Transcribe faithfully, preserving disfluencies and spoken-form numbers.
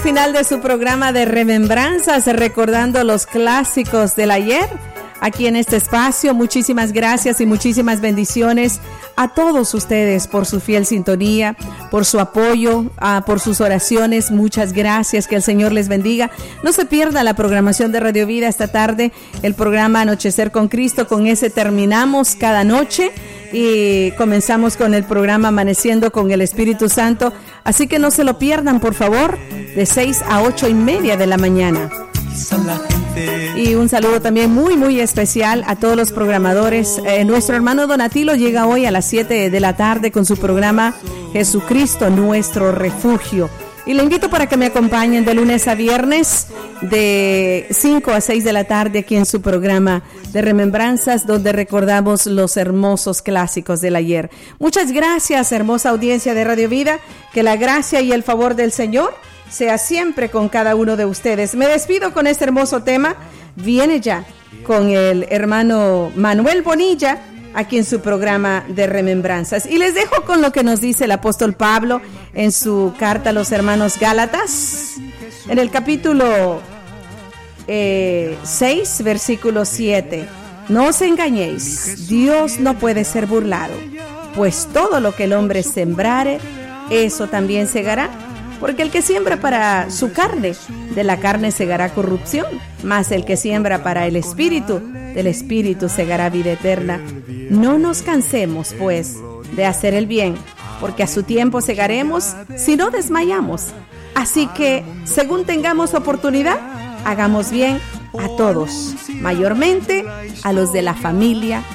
Final de su programa de remembranzas, recordando los clásicos del ayer, aquí en este espacio. Muchísimas gracias y muchísimas bendiciones a todos ustedes por su fiel sintonía, por su apoyo, uh, por sus oraciones. Muchas gracias, que el Señor les bendiga. No se pierda la programación de Radio Vida esta tarde, el programa Anochecer con Cristo. Con ese terminamos cada noche y comenzamos con el programa Amaneciendo con el Espíritu Santo. Así que no se lo pierdan, por favor, de seis a ocho y media de la mañana. Y un saludo también muy muy especial a todos los programadores. Eh, nuestro hermano Donatilo llega hoy a las siete de la tarde con su programa Jesucristo Nuestro Refugio. Y le invito para que me acompañen de lunes a viernes de cinco a seis de la tarde aquí en su programa de remembranzas, donde recordamos los hermosos clásicos del ayer. Muchas gracias, hermosa audiencia de Radio Vida. Que la gracia y el favor del Señor sea siempre con cada uno de ustedes. Me despido con este hermoso tema. Viene ya con el hermano Manuel Bonilla, aquí en su programa de remembranzas. Y les dejo con lo que nos dice el apóstol Pablo en su carta a los hermanos Gálatas, en el capítulo eh, seis, versículo siete. No os engañéis, Dios no puede ser burlado, pues todo lo que el hombre sembrare, eso también segará. Porque el que siembra para su carne, de la carne segará corrupción, mas el que siembra para el Espíritu, del Espíritu segará vida eterna. No nos cansemos, pues, de hacer el bien, porque a su tiempo segaremos si no desmayamos. Así que, según tengamos oportunidad, hagamos bien a todos, mayormente a los de la familia